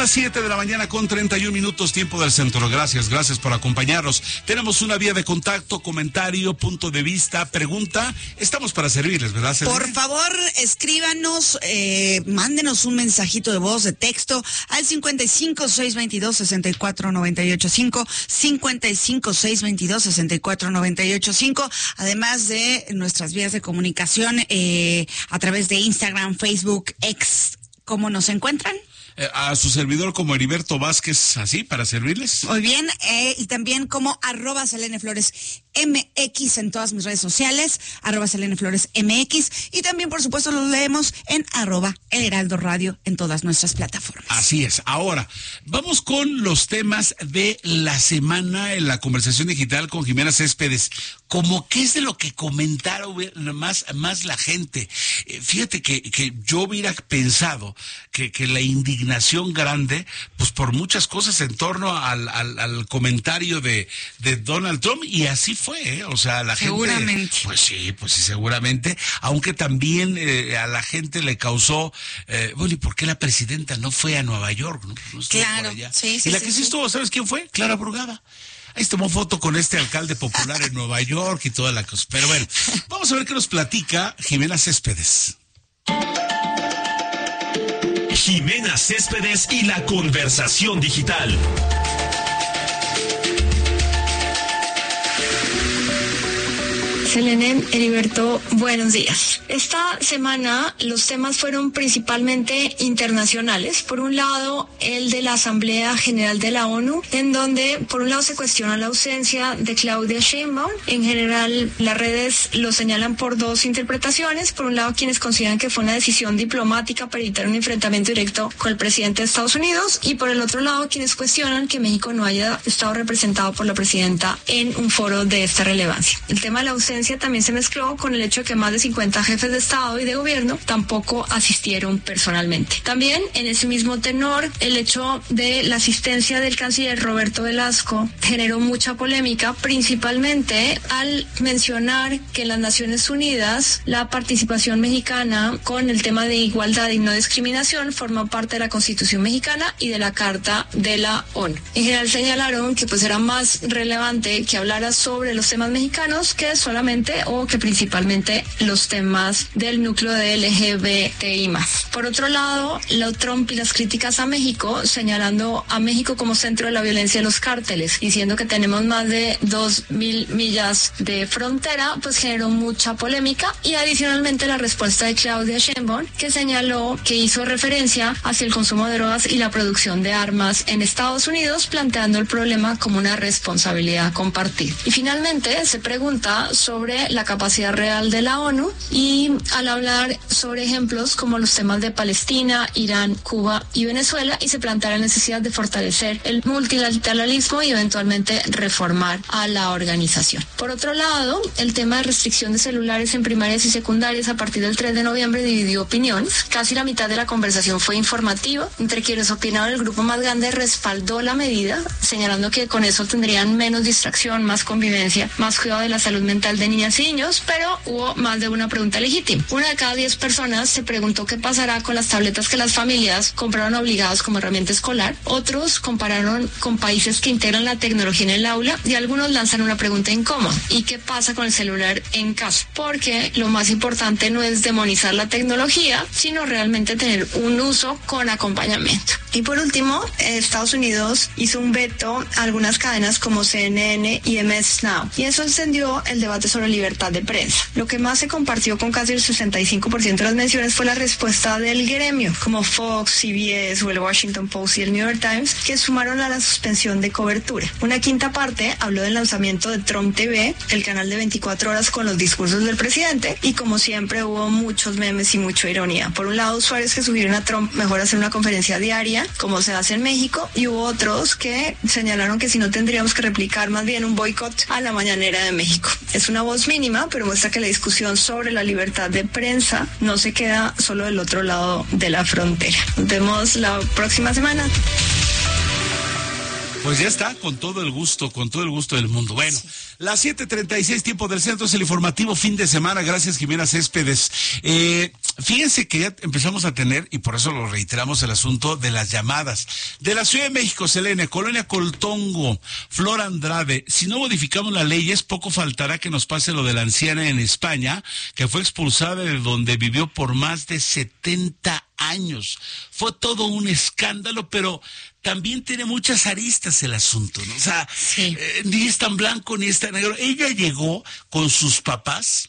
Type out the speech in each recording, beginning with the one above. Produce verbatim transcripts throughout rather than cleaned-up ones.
las siete de la mañana con treinta y un minutos, tiempo del centro. Gracias, gracias por acompañarnos. Tenemos una vía de contacto, comentario, punto de vista, pregunta. Estamos para servirles, ¿verdad, Selene? Por favor, escríbanos, eh, mándenos un mensajito de voz, de texto al cincuenta y cinco, seiscientos veintidós, sesenta y cuatro noventa y ocho cinco, cincuenta y cinco, seiscientos veintidós, sesenta y cuatro noventa y ocho cinco, además de nuestras vías de comunicación eh, a través de Instagram, Facebook, X. ¿Cómo nos encuentran? Eh, a su servidor como Heriberto Vázquez, así, para servirles. Muy bien, eh, y también como arroba Selene Flores M X en todas mis redes sociales, arroba Selene Flores M X, y también, por supuesto, los leemos en arroba El Heraldo Radio en todas nuestras plataformas. Así es. Ahora, vamos con los temas de la semana en la conversación digital con Jimena Céspedes. Como qué es de lo que comentaron más, más la gente. Eh, fíjate que, que yo hubiera pensado que, que la indignación grande, pues por muchas cosas en torno al, al, al comentario de, de Donald Trump, y así fue, ¿eh? O sea, la seguramente. gente... Pues sí, pues sí, seguramente, aunque también eh, a la gente le causó, eh, bueno, ¿y por qué la presidenta no fue a Nueva York? ¿No? No estuvo claro, por allá. sí, sí, y la sí, que sí, sí estuvo, ¿sabes quién fue? Clara Brugada. Ahí tomó foto con este alcalde popular en Nueva York y toda la cosa. Pero bueno, vamos a ver qué nos platica Jimena Céspedes. Jimena Céspedes y la conversación digital. Selene, Heriberto, buenos días. Esta semana los temas fueron principalmente internacionales. Por un lado, el de la Asamblea General de la ONU, en donde por un lado se cuestiona la ausencia de Claudia Sheinbaum. En general, las redes lo señalan por dos interpretaciones. Por un lado, quienes consideran que fue una decisión diplomática para evitar un enfrentamiento directo con el presidente de Estados Unidos, y por el otro lado, quienes cuestionan que México no haya estado representado por la presidenta en un foro de esta relevancia. El tema de la ausencia también se mezcló con el hecho de que más de cincuenta jefes de Estado y de gobierno tampoco asistieron personalmente. También, en ese mismo tenor, el hecho de la asistencia del canciller Roberto Velasco generó mucha polémica, principalmente al mencionar que en las Naciones Unidas la participación mexicana con el tema de igualdad y no discriminación forma parte de la Constitución mexicana y de la Carta de la ONU. En general señalaron que pues era más relevante que hablara sobre los temas mexicanos que solamente o que principalmente los temas del núcleo de L G B T I más. Por otro lado, la Trump y las críticas a México, señalando a México como centro de la violencia de los cárteles, diciendo que tenemos más de dos mil millas de frontera, pues generó mucha polémica. Y adicionalmente la respuesta de Claudia Sheinbaum, que señaló que hizo referencia hacia el consumo de drogas y la producción de armas en Estados Unidos, planteando el problema como una responsabilidad compartida. Y finalmente se pregunta sobre la capacidad real de la ONU, y al hablar sobre ejemplos como los temas de Palestina, Irán, Cuba y Venezuela, y se plantea la necesidad de fortalecer el multilateralismo y eventualmente reformar a la organización. Por otro lado, el tema de restricción de celulares en primarias y secundarias a partir del tres de noviembre dividió opiniones. Casi la mitad de la conversación fue informativa. Entre quienes opinaron, el grupo más grande respaldó la medida, señalando que con eso tendrían menos distracción, más convivencia, más cuidado de la salud mental de niñas y niños, pero hubo más de una pregunta legítima. Una de cada diez personas se preguntó qué pasará con las tabletas que las familias compraron obligadas como herramienta escolar. Otros compararon con países que integran la tecnología en el aula, y algunos lanzan una pregunta incómoda: ¿y qué pasa con el celular en casa? Porque lo más importante no es demonizar la tecnología, sino realmente tener un uso con acompañamiento. Y por último, Estados Unidos hizo un veto a algunas cadenas como C N N y M S Now, y eso encendió el debate sobre libertad de prensa. Lo que más se compartió con casi el sesenta y cinco por ciento de las menciones fue la respuesta del gremio, como Fox, C B S o el Washington Post y el New York Times, que sumaron a la suspensión de cobertura. Una quinta parte habló del lanzamiento de Trump T V, el canal de veinticuatro horas con los discursos del presidente, y como siempre hubo muchos memes y mucha ironía. Por un lado, usuarios que sugirieron a Trump mejor hacer una conferencia diaria, como se hace en México, y hubo otros que señalaron que si no tendríamos que replicar más bien un boicot a la mañanera de México. Es una voz mínima, pero muestra que la discusión sobre la libertad de prensa no se queda solo del otro lado de la frontera. Nos vemos la próxima semana. Pues ya está, con todo el gusto, con todo el gusto del mundo. Bueno, las siete treinta y seis, tiempo del centro, es el informativo fin de semana. Gracias, Jimena Céspedes. Eh, fíjense que ya empezamos a tener, y por eso lo reiteramos, el asunto de las llamadas. De la Ciudad de México, Selene, Colonia Coltongo, Flor Andrade, si no modificamos las leyes, poco faltará que nos pase lo de la anciana en España, que fue expulsada de donde vivió por más de setenta años. Fue todo un escándalo, pero también tiene muchas aristas el asunto, ¿no? O sea, sí. eh, ni es tan blanco ni es tan negro. Ella llegó con sus papás,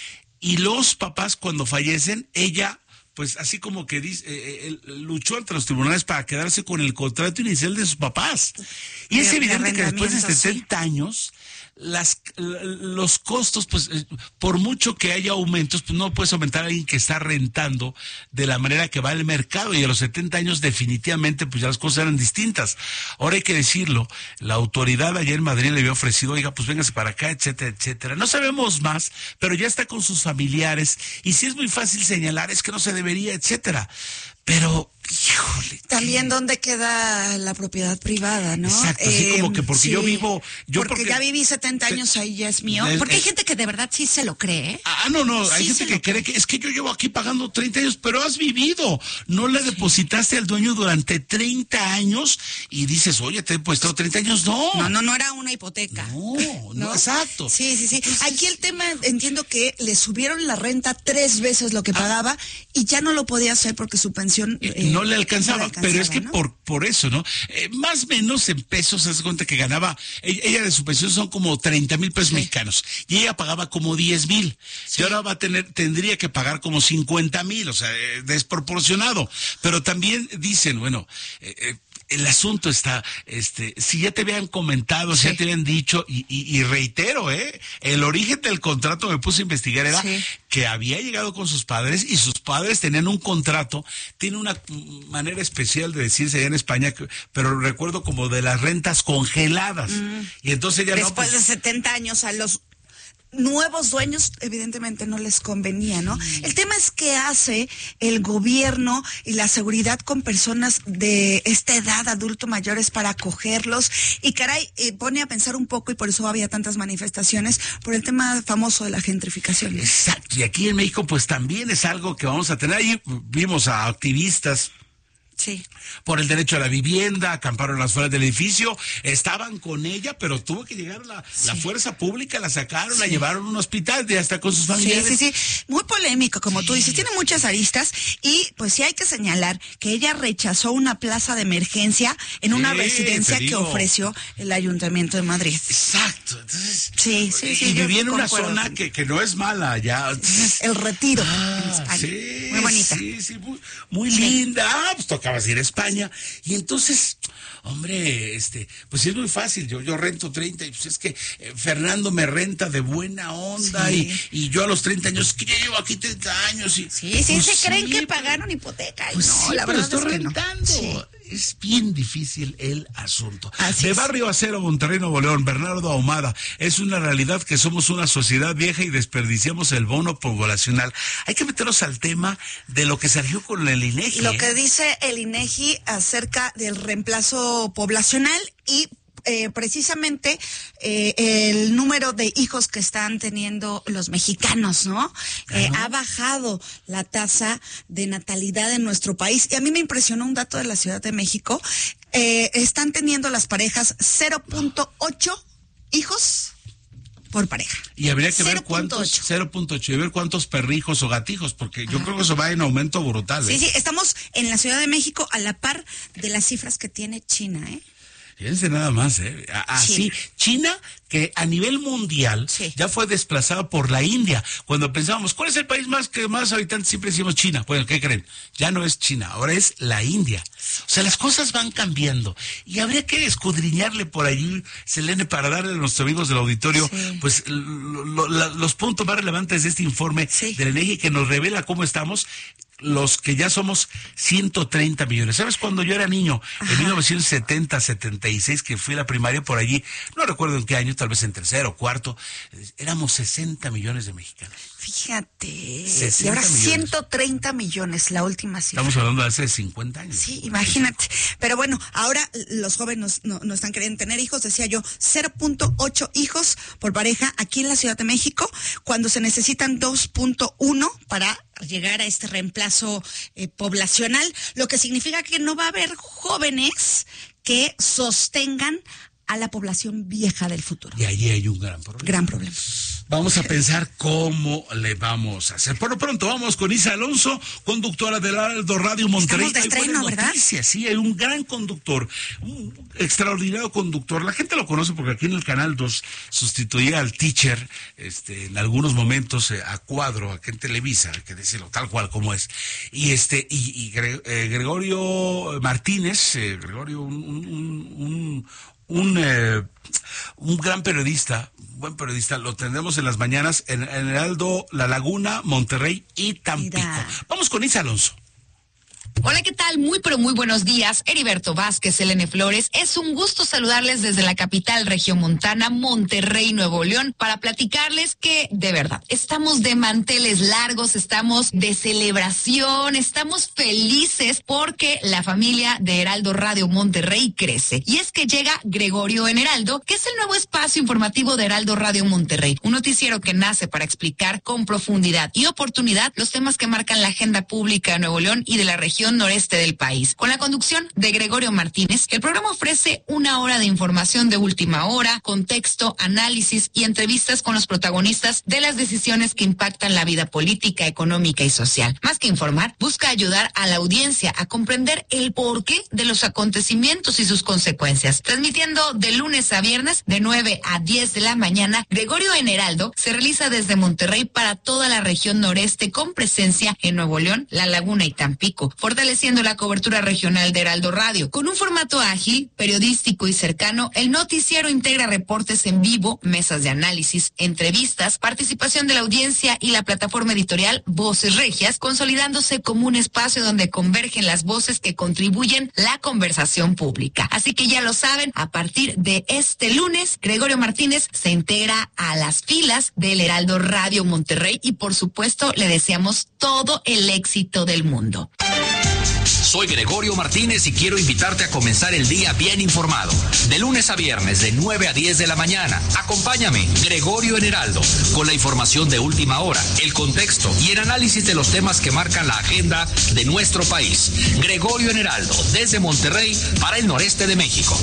y los papás, cuando fallecen, ella, pues así como que dice, eh, eh, luchó ante los tribunales para quedarse con el contrato inicial de sus papás. Y es De- evidente de que después de arrendamiento, setenta años, las, los costos, pues, eh, por mucho que haya aumentos, pues no puedes aumentar a alguien que está rentando de la manera que va el mercado. Y a los setenta años, definitivamente, pues ya las cosas eran distintas. Ahora hay que decirlo, la autoridad allá en Madrid le había ofrecido, oiga, pues véngase para acá, etcétera, etcétera. No sabemos más, pero ya está con sus familiares. Y si es muy fácil señalar, es que no se debería, etcétera. Pero, híjole. También dónde queda la propiedad privada, ¿no? Exacto, así como que porque yo vivo- yo porque, porque- ya viví setenta años, ahí ya es mío. El- Porque hay el- gente que de verdad sí se lo cree, ¿eh? Ah, no, no, hay Sí gente se que lo cree cree. que es que yo llevo aquí pagando treinta años, pero has vivido. No le depositaste al dueño durante treinta años y dices, oye, te he puesto treinta años. No. No, no, no era una hipoteca. No, no, exacto. Sí, sí, sí. Entonces- Aquí el tema, entiendo que le subieron la renta tres veces lo que pagaba y ya no lo podía hacer porque su pensión Eh, eh, no le alcanzaba, no le pero es que ¿no? por por eso, ¿no? Eh, más o menos en pesos, se hace cuenta que ganaba, ella, ella de su pensión son como treinta mil pesos Sí. mexicanos, y ella pagaba como diez mil, y ahora va a tener, tendría que pagar como cincuenta mil, o sea, eh, desproporcionado, pero también dicen, bueno, eh, eh, el asunto está, este, si ya te habían comentado, si Sí. ya te habían dicho, y, y, y reitero, eh, el origen del contrato me puse a investigar, era Sí. que había llegado con sus padres y sus padres tenían un contrato, tiene una mm, manera especial de decirse allá en España, que- pero recuerdo como de las rentas congeladas. Y entonces ya no, Después pues, de setenta años, a los nuevos dueños evidentemente no les convenía, ¿no? El tema es qué hace el gobierno y la seguridad con personas de esta edad, adulto mayores, para acogerlos. Y caray, eh, pone a pensar un poco, y por eso había tantas manifestaciones, por el tema famoso de la gentrificación. exacto. Y aquí en México, pues también es algo que vamos a tener. Ahí vimos a activistas Sí. por el derecho a la vivienda, acamparon las afueras del edificio, estaban con ella, pero tuvo que llegar la, la fuerza pública, la sacaron, la llevaron a un hospital, ya está con sus Sí, familiares. sí, sí. Muy polémico, como tú dices. Tiene muchas aristas y pues sí hay que señalar que ella rechazó una plaza de emergencia en una Sí, residencia te que digo. ofreció el Ayuntamiento de Madrid. Exacto. Entonces, Sí, sí, sí, y yo vivía en una concuerdo zona con- que, que no es mala, ya. Entonces, El Retiro, Ah, en España. sí, Muy bonita. Sí, sí, muy, muy linda. Ah, pues tocabas ir a España. Y entonces, hombre, este, pues sí es muy fácil. Yo, yo rento treinta y pues es que eh, Fernando me renta de buena onda Sí. y, y yo a los treinta años, que ya llevo aquí treinta años y. Sí, sí, pues se creen que pero- pagaron hipoteca. Y Pues no, sí, la pero verdad estoy es que no. rentando. Sí. Es bien difícil el asunto. Así de es. Barrio Acero, Monterrey, Nuevo León, Bernardo Ahumada. Es una realidad que somos una sociedad vieja y desperdiciamos el bono poblacional. Hay que meternos al tema de lo que salió con el INEGI. Lo ¿eh? que dice el INEGI acerca del reemplazo poblacional y eh, precisamente eh, el número de hijos que están teniendo los mexicanos, ¿no? Eh, ha bajado la tasa de natalidad en nuestro país. Y a mí me impresionó un dato de la Ciudad de México. Eh, están teniendo las parejas cero punto ocho hijos por pareja. Y habría que ver cero punto cuántos, ocho. cero punto ocho, y ver cuántos perrijos o gatijos, porque yo creo que eso va en aumento brutal. Sí, ¿eh? sí, estamos en la Ciudad de México a la par de las cifras que tiene China, ¿eh? Fíjense nada más, ¿eh? A- Así, China. China, que a nivel mundial Sí. ya fue desplazada por la India. Cuando pensábamos, ¿cuál es el país más que más habitantes? Siempre decimos China. Bueno, ¿qué creen? Ya no es China, ahora es la India. O sea, las cosas van cambiando. Y habría que escudriñarle por allí, Selene, para darle a nuestros amigos del auditorio, Sí. pues, lo- lo- la- los puntos más relevantes de este informe Sí. del INEGI que nos revela cómo estamos. los que ya somos ciento treinta millones. ¿Sabes? Cuando yo era niño, Ajá. en mil novecientos setenta, setenta y seis, que fui a la primaria por allí, no recuerdo en qué año, tal vez en tercero o cuarto, éramos sesenta millones de mexicanos. Fíjate. sesenta Y ahora millones. ciento treinta millones, la última cifra. Estamos hablando de hace cincuenta años. Sí, imagínate. Pero bueno, ahora los jóvenes no, no están queriendo tener hijos, decía yo, cero punto ocho hijos por pareja aquí en la Ciudad de México, cuando se necesitan dos punto uno para llegar a este reemplazo eh, poblacional, lo que significa que no va a haber jóvenes que sostengan a la población vieja del futuro. Y allí hay un gran problema. Gran problema. Vamos a pensar cómo le vamos a hacer. Por lo pronto, vamos con Isa Alonso, conductora del Heraldo Radio Monterrey. Estamos de estreno, hay buenas ¿verdad? noticias, sí, hay un gran conductor, un extraordinario conductor. La gente lo conoce porque aquí en el Canal dos sustituía al teacher, este, en algunos momentos eh, a Cuadro, aquí en Televisa, hay que decirlo tal cual como es. Y este, y, y Gre- eh, Gregorio Martínez, eh, Gregorio, un, un, un, un, eh, un gran periodista, buen periodista, lo tendremos en las mañanas en, en Heraldo, La Laguna, Monterrey y Tampico. Mira. Vamos con Isa Alonso. Hola, ¿qué tal? Muy, pero muy buenos días. Heriberto Vázquez, Elene Flores. Es un gusto saludarles desde la capital regiomontana, Monterrey, Nuevo León, para platicarles que, de verdad, estamos de manteles largos, estamos de celebración, estamos felices porque la familia de Heraldo Radio Monterrey crece. Y es que llega Gregorio en Heraldo, que es el nuevo espacio informativo de Heraldo Radio Monterrey, un noticiero que nace para explicar con profundidad y oportunidad los temas que marcan la agenda pública de Nuevo León y de la región noreste del país. Con la conducción de Gregorio Martínez, el programa ofrece una hora de información de última hora, contexto, análisis y entrevistas con los protagonistas de las decisiones que impactan la vida política, económica y social. Más que informar, busca ayudar a la audiencia a comprender el porqué de los acontecimientos y sus consecuencias. Transmitiendo de lunes a viernes de nueve a diez de la mañana, Gregorio en Heraldo se realiza desde Monterrey para toda la región noreste con presencia en Nuevo León, La Laguna y Tampico, fortaleciendo la cobertura regional de Heraldo Radio. Con un formato ágil, periodístico y cercano, el noticiero integra reportes en vivo, mesas de análisis, entrevistas, participación de la audiencia y la plataforma editorial Voces Regias, consolidándose como un espacio donde convergen las voces que contribuyen la conversación pública. Así que ya lo saben, a partir de este lunes, Gregorio Martínez se integra a las filas del Heraldo Radio Monterrey y por supuesto le deseamos todo el éxito del mundo. Soy Gregorio Martínez y quiero invitarte a comenzar el día bien informado. De lunes a viernes, de nueve a diez de la mañana. Acompáñame, Gregorio en Heraldo, con la información de última hora, el contexto y el análisis de los temas que marcan la agenda de nuestro país. Gregorio en Heraldo, desde Monterrey para el noreste de México.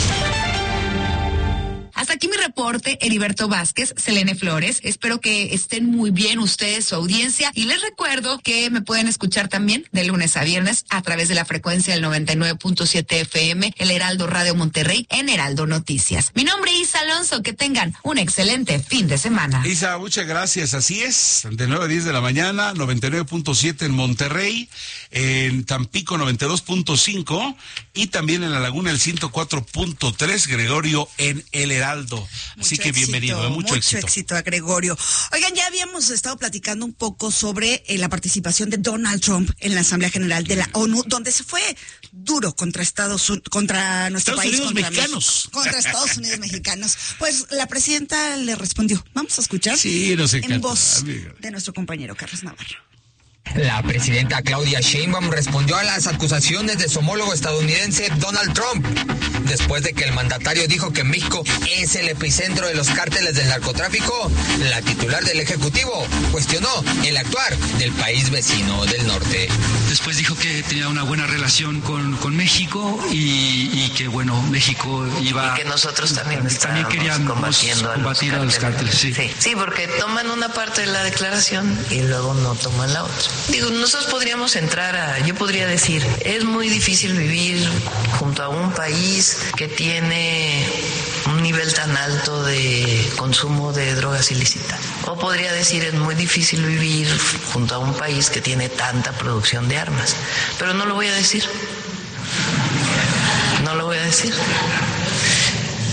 Hasta aquí mi reporte, Heriberto Vázquez, Selene Flores. Espero que estén muy bien ustedes, su audiencia. Y les recuerdo que me pueden escuchar también de lunes a viernes a través de la frecuencia del noventa y nueve punto siete F M, el Heraldo Radio Monterrey, en Heraldo Noticias. Mi nombre es Isa Alonso. Que tengan un excelente fin de semana. Isa, muchas gracias. Así es, de nueve a diez de la mañana, noventa y nueve punto siete en Monterrey, en Tampico noventa y dos punto cinco y también en La Laguna el ciento cuatro punto tres, Gregorio en el Heraldo. Así Mucho que bienvenido, éxito, eh, mucho, mucho éxito. éxito a Gregorio. Oigan, ya habíamos estado platicando un poco sobre eh, la participación de Donald Trump en la Asamblea General de la ONU, donde se fue duro contra Estados Unidos, contra nuestro Estados país, Unidos contra mexicanos. México, contra Estados Unidos mexicanos. Pues la presidenta le respondió. Vamos a escuchar Sí, nos encanta, en voz amiga. de nuestro compañero Carlos Navarro. La presidenta Claudia Sheinbaum respondió a las acusaciones de su homólogo estadounidense Donald Trump, después de que el mandatario dijo que México es el epicentro de los cárteles del narcotráfico. La titular del Ejecutivo cuestionó el actuar del país vecino del norte. Después dijo que tenía una buena relación con, con México y, y que, bueno, México iba... Y que nosotros también también queríamos combatiendo a combatir a los cárteles, sí. sí. Sí, porque toman una parte de la declaración y luego no toman la otra. Digo, nosotros podríamos entrar a... Yo podría decir, es muy difícil vivir junto a un país que tiene un nivel tan alto de consumo de drogas ilícitas. O podría decir, es muy difícil vivir junto a un país que tiene tanta producción de armas. Pero no lo voy a decir. No lo voy a decir.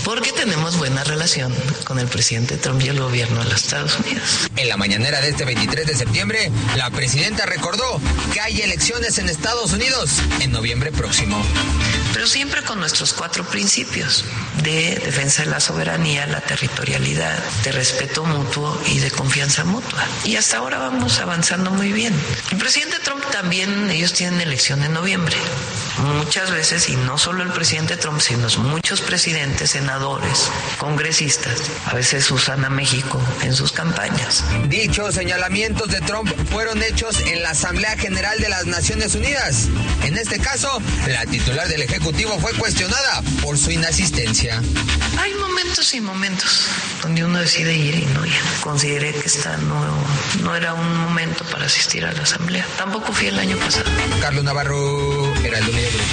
porque tenemos buena relación con el presidente Trump y el gobierno de los Estados Unidos. En la mañanera de este veintitrés de septiembre, la presidenta recordó que hay elecciones en Estados Unidos en noviembre próximo. Pero siempre con nuestros cuatro principios de defensa de la soberanía, la territorialidad, de respeto mutuo y de confianza mutua. Y hasta ahora vamos avanzando muy bien. El presidente Trump también, ellos tienen elección en noviembre. Muchas veces, y no solo el presidente Trump, sino muchos presidentes, senadores, congresistas, a veces usan a México en sus campañas. Dichos señalamientos de Trump fueron hechos en la Asamblea General de las Naciones Unidas. En este caso, la titular del Ejecutivo fue cuestionada por su inasistencia. Hay momentos y momentos donde uno decide ir y no ir. Consideré que esta no, no era un momento para asistir a la Asamblea. Tampoco fui el año pasado. Carlos Navarro, Heraldo Media Group.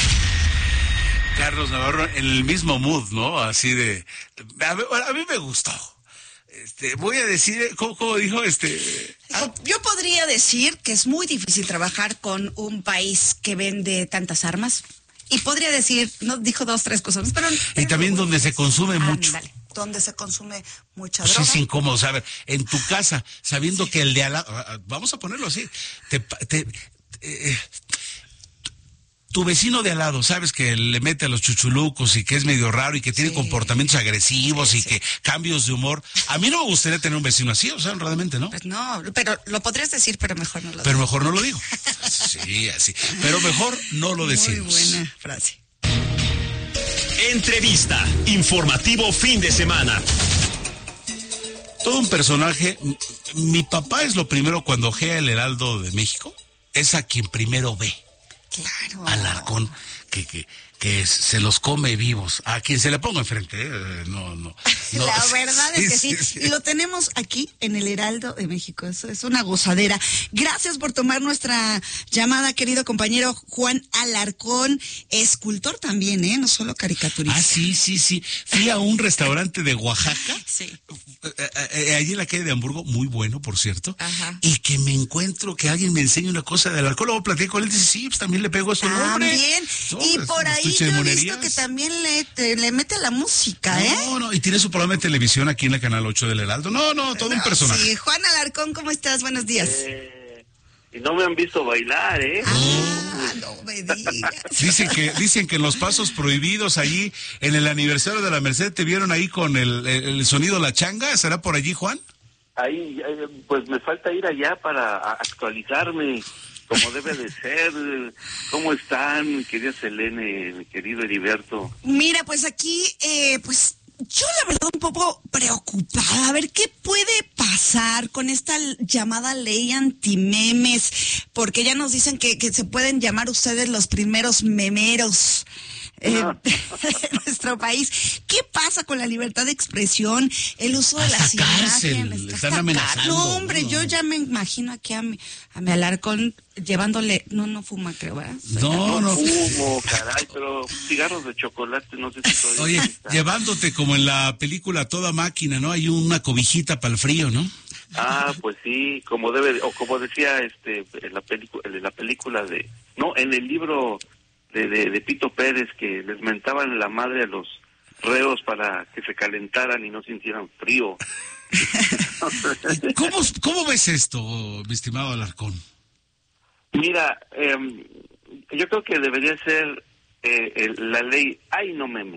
Carlos Navarro, en el mismo mood, ¿no? Así de... A mí, a mí me gustó. Este, voy a decir, ¿cómo, cómo dijo? Este, ah. Yo podría decir que es muy difícil trabajar con un país que vende tantas armas. Y podría decir, no dijo dos, tres cosas, pero... Y también donde se consume mucho. Dale, donde se consume mucha pues droga. es incómodo, saber, en tu casa, sabiendo sí. que el de al lado, vamos a ponerlo así, te... te eh, tu vecino de al lado, sabes que le mete a los chuchulucos y que es medio raro y que tiene sí. comportamientos agresivos sí, y sí. que cambios de humor. A mí no me gustaría tener un vecino así, o sea, honradamente, ¿no? Pues no, pero lo podrías decir, pero mejor no lo Pero digo. mejor no lo digo. Sí, así. Pero mejor no lo decimos. Muy buena frase. Entrevista. Informativo fin de semana. Todo un personaje. Mi papá es lo primero cuando ojea el Heraldo de México. Es a quien primero ve. Claro. Alarcón, que, que, que se los come vivos. A quien se le ponga enfrente, ¿eh? no, no, no. La verdad sí, es que sí, sí, sí. Y lo tenemos aquí en el Heraldo de México. Eso es una gozadera. Gracias por tomar nuestra llamada, querido compañero Juan Alarcón, escultor también, ¿eh? No solo caricaturista. Ah, sí, sí, sí. Fui a un restaurante de Oaxaca. Sí. Eh, eh, allí en la calle de Hamburgo, muy bueno, por cierto. Ajá. Y que me encuentro que alguien me enseña una cosa de Alarcón. Luego platiqué con él y dice, sí, pues también le pego a su nombre. También. No, y por ahí yo he visto que también le, te, le mete a la música, ¿eh? No, no, y tiene su programa de televisión aquí en el Canal ocho del Heraldo. No, no, todo no, un personaje. Sí, Juan Alarcón, ¿cómo estás? Buenos días. Eh, y no me han visto bailar, ¿eh? Ah, no me digas. Dicen que, dicen que en los pasos prohibidos allí, en el aniversario de la Merced, ¿te vieron ahí con el, el, el sonido La Changa? ¿Será por allí, Juan? Ahí, pues me falta ir allá para actualizarme, como debe de ser. ¿Cómo están, mi querida Selene, mi querido Heriberto? Mira, pues aquí, eh, pues yo la verdad un poco preocupada. A ver, ¿qué puede pasar con esta llamada ley antimemes? Porque ya nos dicen que, que se pueden llamar ustedes los primeros memeros. Eh, no. En nuestro país. ¿Qué pasa con la libertad de expresión? El uso de las imágenes. Están amenazando. No, hombre, no. yo ya me imagino aquí a mi, a mi Alarcón llevándole, no, no fuma, creo, ¿verdad? No, no. Fumo, caray, pero cigarros de chocolate, no sé si todavía. Oye, está. Llevándote como en la película Toda Máquina, ¿no? Hay una cobijita para el frío, ¿no? Ah, pues sí, como debe, o como decía este en la película, en la película de, no, en el libro De, de, de Pito Pérez, que les mentaban la madre a los reos para que se calentaran y no sintieran frío. ¿Cómo, ¿Cómo ves esto, mi estimado Alarcón? Mira, eh, yo creo que debería ser eh, el, la ley ¡Ay, no memes!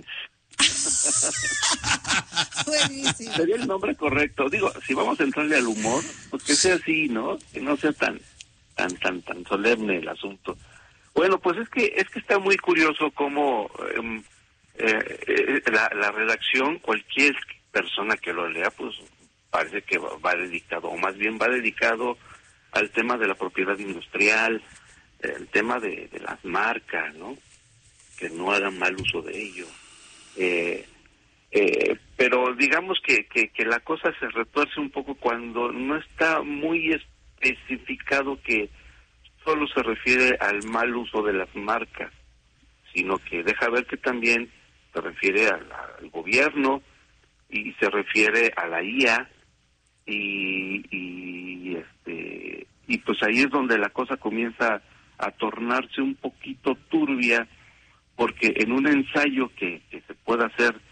Buenísimo. Sería el nombre correcto. Digo, si vamos a entrarle al humor, pues que sea así, ¿no? Que no sea tan, tan, tan, tan solemne el asunto. Bueno, pues es que es que está muy curioso cómo eh, eh, la, la redacción, cualquier persona que lo lea, pues parece que va, va dedicado, o más bien va dedicado al tema de la propiedad industrial, el tema de, de las marcas, ¿no? Que no hagan mal uso de ello. Eh, eh, pero digamos que, que, que la cosa se retuerce un poco cuando no está muy especificado que solo se refiere al mal uso de las marcas, sino que deja ver que también se refiere al, al gobierno y se refiere a la I A y, y este y pues ahí es donde la cosa comienza a tornarse un poquito turbia, porque en un ensayo que, que se pueda hacer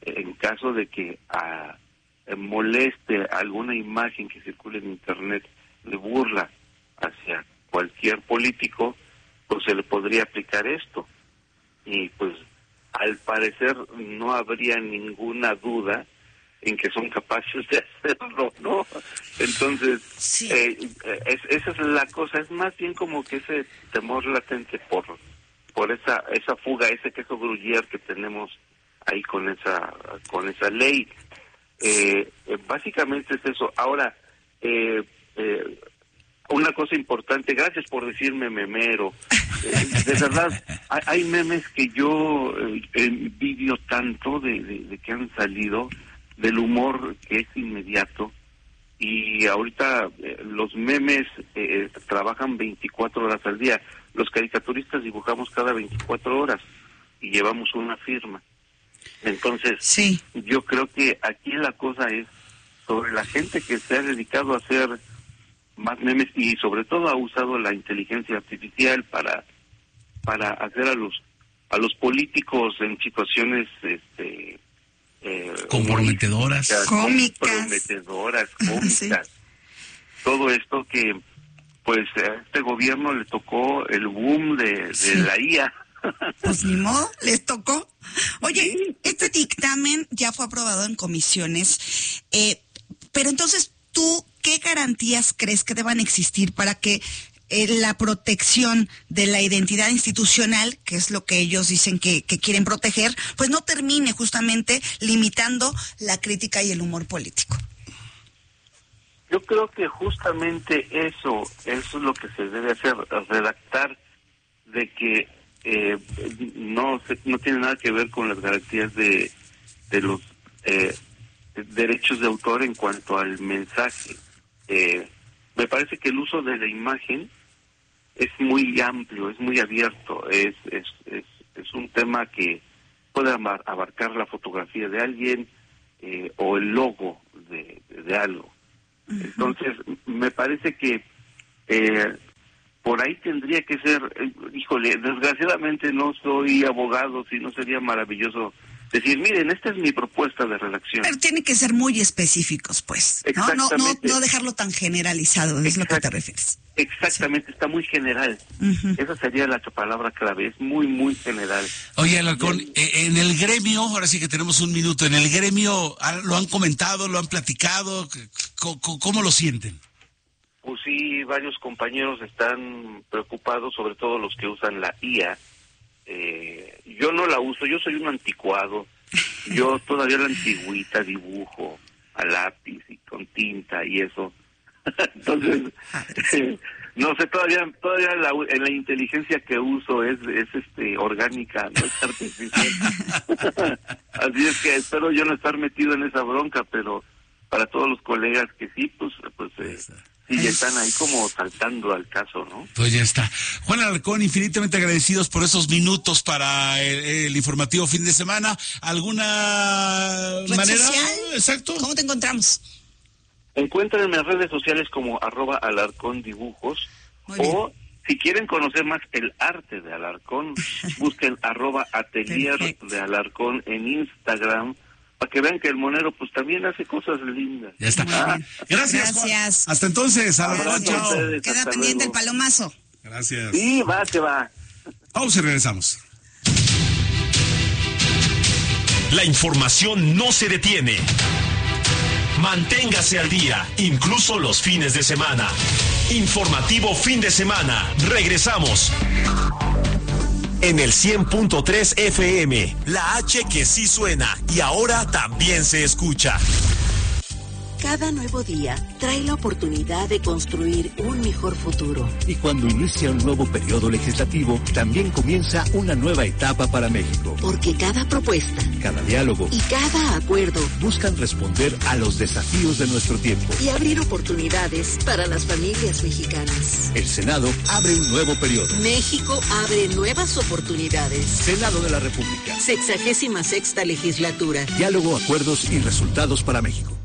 en caso de que a, moleste alguna imagen que circule en Internet de burla hacia cualquier político, pues se le podría aplicar esto. Y pues al parecer no habría ninguna duda en que son capaces de hacerlo, ¿no? Entonces, sí. eh, es, esa es la cosa, es más bien como que ese temor latente por por esa esa fuga, ese queso gruyere que tenemos ahí con esa con esa ley. Eh, eh, básicamente es eso. Ahora, eh, eh, una cosa importante, gracias por decirme memero. Eh, de verdad, hay, hay memes que yo eh, envidio tanto de, de, de que han salido, del humor que es inmediato, y ahorita eh, los memes eh, trabajan veinticuatro horas al día. Los caricaturistas dibujamos cada veinticuatro horas y llevamos una firma. Entonces, sí. yo creo que aquí la cosa es sobre la gente que se ha dedicado a hacer más memes y sobre todo ha usado la inteligencia artificial para para hacer a los a los políticos en situaciones este eh, comprometedoras, cómicas, comprometedoras, cómicas. Sí. Todo esto que pues a este gobierno le tocó el boom de, de sí. la I A. Pues ni modo, les tocó. Oye, este dictamen ya fue aprobado en comisiones, eh, pero entonces tú, ¿qué garantías crees que deban existir para que eh, la protección de la identidad institucional, que es lo que ellos dicen que, que quieren proteger, pues no termine justamente limitando la crítica y el humor político? Yo creo que justamente eso, eso es lo que se debe hacer, redactar de que eh, no no tiene nada que ver con las garantías de, de los eh, derechos de autor en cuanto al mensaje. Eh, me parece que el uso de la imagen es muy amplio, es muy abierto, es es es, es un tema que puede abarcar la fotografía de alguien eh, o el logo de, de algo. Uh-huh. Entonces, me parece que eh, por ahí tendría que ser, eh, híjole, desgraciadamente no soy abogado, si no sería maravilloso decir, miren, esta es mi propuesta de redacción. Pero tienen que ser muy específicos, pues, ¿no? No, no, no dejarlo tan generalizado, es Exact- lo que te refieres. Exactamente, sí. Está muy general. Uh-huh. Esa sería la palabra clave, es muy, muy general. Oye, Alarcón, eh, en el gremio, ahora sí que tenemos un minuto, en el gremio, ¿lo han comentado, lo han platicado? ¿Cómo, cómo lo sienten? Pues sí, varios compañeros están preocupados, sobre todo los que usan la I A. Eh, yo no la uso, yo soy un anticuado. Yo todavía la antigüita dibujo a lápiz y con tinta y eso. Entonces, eh, no sé, todavía todavía la, la inteligencia que uso es es este orgánica, no es artificial. Así es que espero yo no estar metido en esa bronca, pero para todos los colegas que sí, pues pues eh, sí, ya están ahí como saltando al caso, ¿no? Pues ya está. Juan Alarcón, infinitamente agradecidos por esos minutos para el, el informativo fin de semana. ¿Alguna ¿Red manera? social? Exacto. ¿Cómo te encontramos? Encuéntrenme en redes sociales como arroba Alarcón Dibujos. O si quieren conocer más el arte de Alarcón, busquen arroba atelier Perfecto. de Alarcón en Instagram, para que vean que el monero pues también hace cosas lindas. Ya está. Ah, gracias, Gracias. Juan. Hasta entonces, Alarcón, chao. Ustedes, Queda pendiente luego. el palomazo. Gracias. Sí, va, que va. Vamos y regresamos. La información no se detiene. Manténgase al día, incluso los fines de semana. Informativo fin de semana. Regresamos. En el cien punto tres F M, la H que sí suena y ahora también se escucha. Cada nuevo día trae la oportunidad de construir un mejor futuro. Y cuando inicia un nuevo periodo legislativo, también comienza una nueva etapa para México. Porque cada propuesta, cada diálogo y cada acuerdo buscan responder a los desafíos de nuestro tiempo y abrir oportunidades para las familias mexicanas. El Senado abre un nuevo periodo. México abre nuevas oportunidades. Senado de la República. Sexagésima sexta legislatura. Diálogo, acuerdos y resultados para México.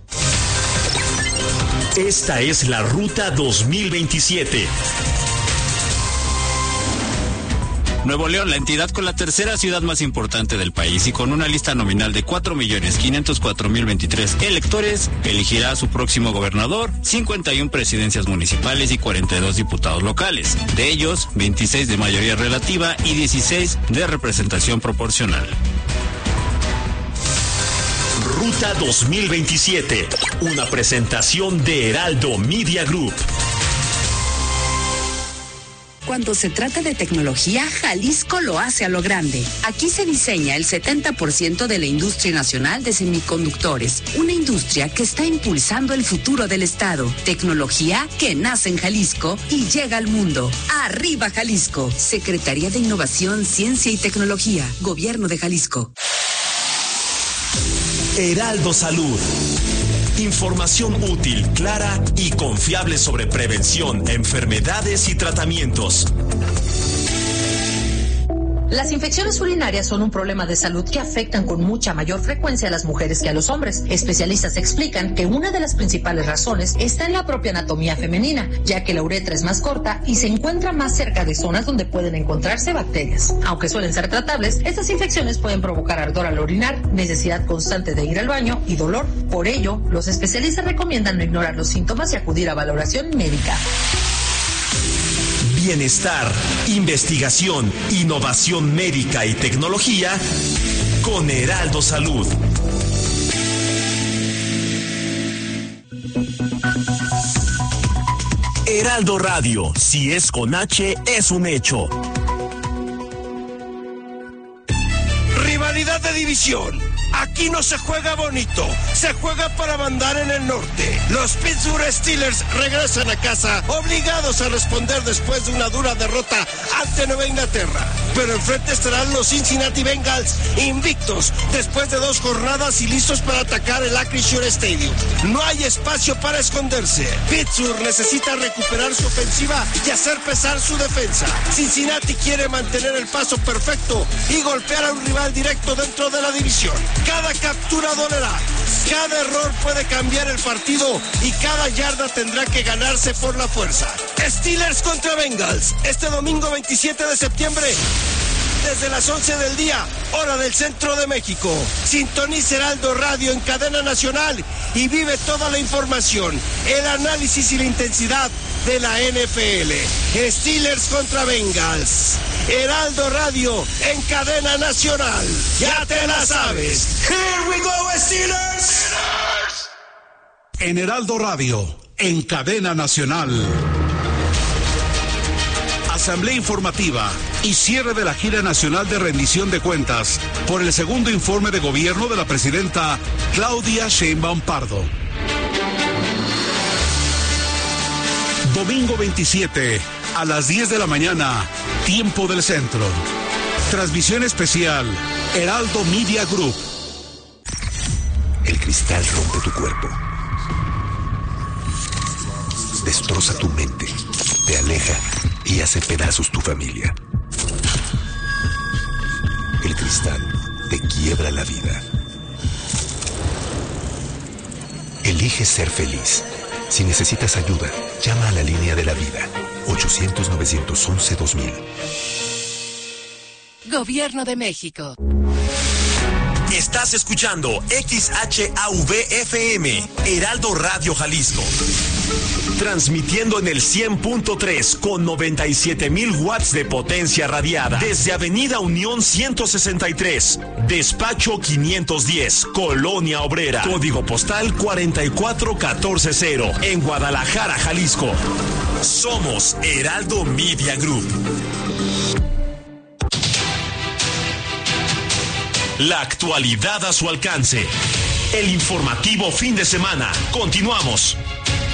Esta es la Ruta dos mil veintisiete. Nuevo León, la entidad con la tercera ciudad más importante del país y con una lista nominal de cuatro millones quinientos cuatro mil veintitrés electores, elegirá a su próximo gobernador, cincuenta y una presidencias municipales y cuarenta y dos diputados locales. De ellos, veintiséis de mayoría relativa y dieciséis de representación proporcional. Ruta dos mil veintisiete, una presentación de Heraldo Media Group. Cuando se trata de tecnología, Jalisco lo hace a lo grande. Aquí se diseña el setenta por ciento de la industria nacional de semiconductores, una industria que está impulsando el futuro del estado. Tecnología que nace en Jalisco y llega al mundo. ¡Arriba Jalisco! Secretaría de Innovación, Ciencia y Tecnología, Gobierno de Jalisco. Heraldo Salud. Información útil, clara y confiable sobre prevención, enfermedades y tratamientos. Las infecciones urinarias son un problema de salud que afectan con mucha mayor frecuencia a las mujeres que a los hombres. Especialistas explican que una de las principales razones está en la propia anatomía femenina, ya que la uretra es más corta y se encuentra más cerca de zonas donde pueden encontrarse bacterias. Aunque suelen ser tratables, estas infecciones pueden provocar ardor al orinar, necesidad constante de ir al baño y dolor. Por ello, los especialistas recomiendan no ignorar los síntomas y acudir a valoración médica. Bienestar, investigación, innovación médica y tecnología con Heraldo Salud. Heraldo Radio, si es con H, es un hecho. Rivalidad de división. Aquí no se juega bonito, se juega para mandar en el norte. Los Pittsburgh Steelers regresan a casa obligados a responder después de una dura derrota ante Nueva Inglaterra. Pero enfrente estarán los Cincinnati Bengals invictos después de dos jornadas y listos para atacar el Acrisure Stadium. No hay espacio para esconderse. Pittsburgh necesita recuperar su ofensiva y hacer pesar su defensa. Cincinnati quiere mantener el paso perfecto y golpear a un rival directo dentro de la división. Cada captura dolerá, cada error puede cambiar el partido y cada yarda tendrá que ganarse por la fuerza. Steelers contra Bengals, este domingo veintisiete de septiembre, desde las once del día, hora del centro de México. Sintoniza Heraldo Radio en cadena nacional y vive toda la información, el análisis y la intensidad de la N F L. Steelers contra Bengals. Heraldo Radio en cadena nacional. Ya te la sabes. Here we go, Steelers. En Heraldo Radio, en cadena nacional. Asamblea informativa y cierre de la gira nacional de rendición de cuentas por el segundo informe de gobierno de la presidenta Claudia Sheinbaum Pardo. Domingo veintisiete, a las diez de la mañana, tiempo del centro. Transmisión especial, Heraldo Media Group. El cristal rompe tu cuerpo. Destroza tu mente, te aleja y hace pedazos tu familia. El cristal te quiebra la vida. Elige ser feliz. Si necesitas ayuda, llama a la línea de la vida. ochocientos, novecientos once, dos mil. Gobierno de México. Estás escuchando X H A V F M, Heraldo Radio Jalisco. Transmitiendo en el cien punto tres con noventa y siete mil watts de potencia radiada. Desde Avenida Unión ciento sesenta y tres, Despacho quinientos diez, Colonia Obrera. Código postal cuarenta y cuatro catorce cero, en Guadalajara, Jalisco. Somos Heraldo Media Group. La actualidad a su alcance. El informativo fin de semana. Continuamos.